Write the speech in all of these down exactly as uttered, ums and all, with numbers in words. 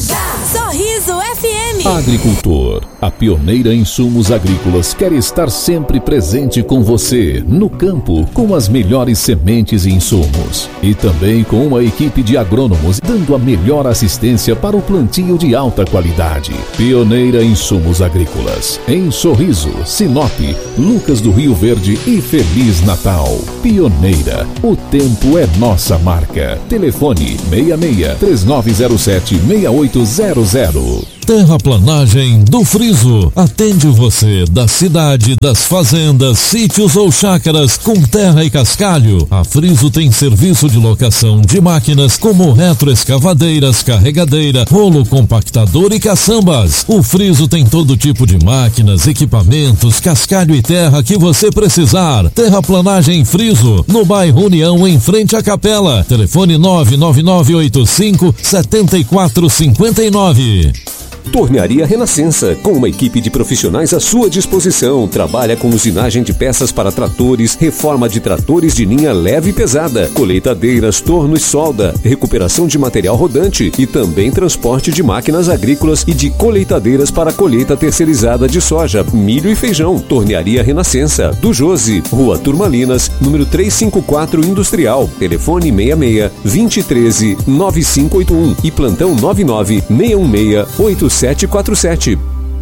já. Sorriso F M. Agricultor, a pioneira em insumos agrícolas, quer estar sempre presente com você, no campo, com as melhores sementes e insumos. E também com uma equipe de agrônomos, dando a melhor assistência para o plantio de alta qualidade. Pioneira em insumos agrícolas. Em Sorriso, Sinop, Lucas do Rio Verde e Feliz Natal. Pioneira, o tempo é nossa marca. Telefone seis seis, três nove zero sete, seis oito zero zero. Terraplanagem do Friso. Atende você da cidade, das fazendas, sítios ou chácaras com terra e cascalho. A Friso tem serviço de locação de máquinas como retroescavadeiras, carregadeira, rolo compactador e caçambas. O Friso tem todo tipo de máquinas, equipamentos, cascalho e terra que você precisar. Terraplanagem Friso, no bairro União, em frente à Capela. Telefone nove nove nove oito cinco sete quatro cinco nove. Tornearia Renascença, com uma equipe de profissionais à sua disposição. Trabalha com usinagem de peças para tratores, reforma de tratores de linha leve e pesada, colheitadeiras, torno e solda, recuperação de material rodante e também transporte de máquinas agrícolas e de colheitadeiras para colheita terceirizada de soja, milho e feijão. Tornearia Renascença, do Josi, Rua Turmalinas, número trezentos e cinquenta e quatro Industrial. Telefone seis seis, dois zero um três, nove cinco oito um e plantão nove nove, seis um seis, oito sete quatro sete.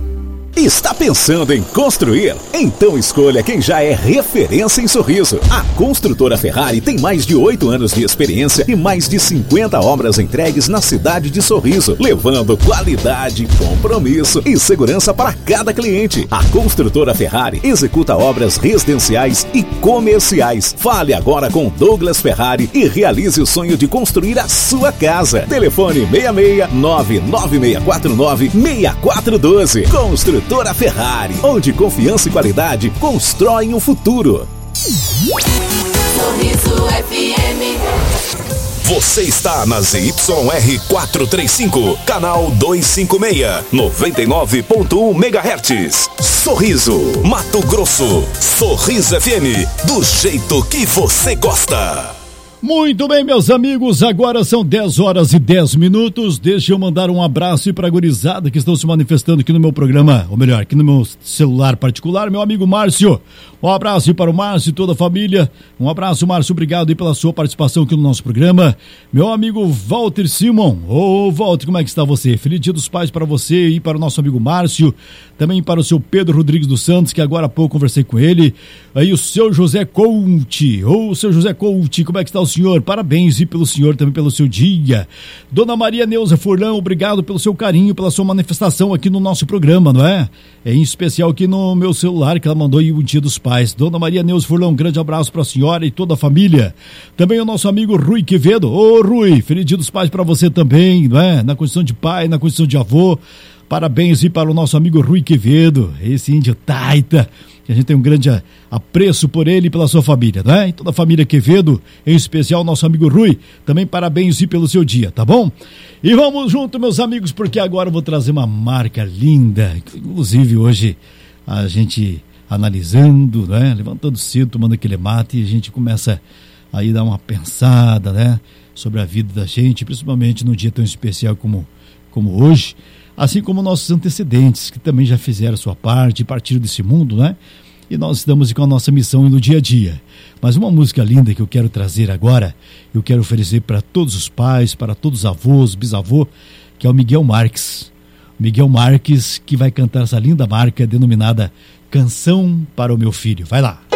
Está pensando em construir? Então escolha quem já é referência em Sorriso. A Construtora Ferrari tem mais de oito anos de experiência e mais de cinquenta obras entregues na cidade de Sorriso, levando qualidade, compromisso e segurança para cada cliente. A Construtora Ferrari executa obras residenciais e comerciais. Fale agora com Douglas Ferrari e realize o sonho de construir a sua casa. Telefone seis seis, nove nove seis quatro nove, seis quatro um dois. Construtora Construtora Ferrari, onde confiança e qualidade constroem o futuro. Sorriso F M. Você está na Z Y R quatrocentos e trinta e cinco, canal duzentos e cinquenta e seis, noventa e nove ponto um megahertz. Sorriso, Mato Grosso. Sorriso F M, do jeito que você gosta. Muito bem, meus amigos, agora são dez horas e dez minutos. Deixa eu mandar um abraço para a gurizada que estão se manifestando aqui no meu programa, ou melhor, aqui no meu celular particular, meu amigo Márcio. Um abraço para o Márcio e toda a família. Um abraço, Márcio, obrigado aí pela sua participação aqui no nosso programa. Meu amigo Walter Simon. Ô, Walter, como é que está você? Feliz Dia dos Pais para você e para o nosso amigo Márcio. Também para o seu Pedro Rodrigues dos Santos, que agora há pouco conversei com ele. Aí o seu José Couti. Ô, seu José Couti, como é que está o senhor? Parabéns e pelo senhor também pelo seu dia. Dona Maria Neuza Furlan, obrigado pelo seu carinho, pela sua manifestação aqui no nosso programa, não é? É em especial aqui no meu celular que ela mandou aí o Dia dos Pais. Dona Maria Neuza Furlan, um grande abraço para a senhora e toda a família. Também o nosso amigo Rui Quevedo. Ô Rui, feliz Dia dos Pais para você também, não é? Na condição de pai, na condição de avô. Parabéns e para o nosso amigo Rui Quevedo, esse índio taita, que a gente tem um grande apreço por ele e pela sua família, né? E toda a família Quevedo, em especial nosso amigo Rui, também parabéns e pelo seu dia, tá bom? E vamos junto, meus amigos, porque agora eu vou trazer uma marca linda, inclusive hoje a gente analisando, né? Levantando cedo, tomando aquele mate, e a gente começa aí a dar uma pensada, né? Sobre a vida da gente, principalmente num dia tão especial como, como hoje. Assim como nossos antecedentes, que também já fizeram a sua parte, partiram desse mundo, né? E nós estamos com a nossa missão no dia a dia. Mas uma música linda que eu quero trazer agora, eu quero oferecer para todos os pais, para todos os avós, bisavô, que é o Miguel Marques. Miguel Marques, que vai cantar essa linda marca denominada Canção para o Meu Filho. Vai lá!